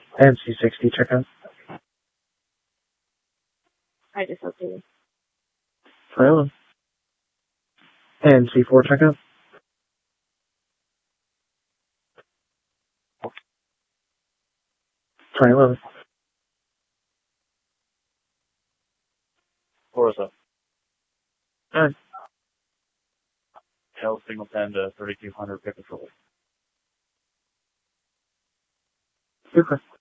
And C60 checkout. I just updated. Hello. And C4 checkout. Hello. Forza. Alright. L single 10 to 3200 pick control. Super.